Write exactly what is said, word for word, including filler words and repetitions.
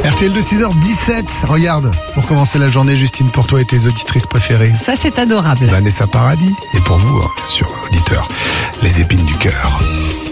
R T L de six heures dix-sept. Regarde, pour commencer la journée, Justine, pour toi et tes auditrices préférées. Ça, c'est adorable. Vanessa Paradis. Et pour vous, hein, bien sûr, auditeurs, les épines du cœur.